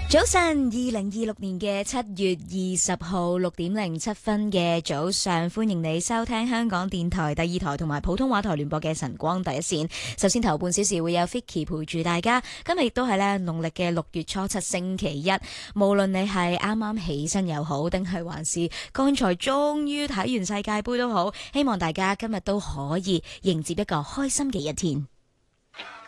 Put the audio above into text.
早晨，2026年嘅7月20號6:07嘅早上，歡迎你收聽香港電台第二台同埋普通話台聯播嘅晨光第一線。首先頭半小時會有 Vicky 陪住大家，今日亦都係咧農曆嘅6月初7星期一。無論你係啱啱起身又好，定係還是剛才終於睇完世界盃都好，希望大家今日都可以迎接一個開心嘅一天。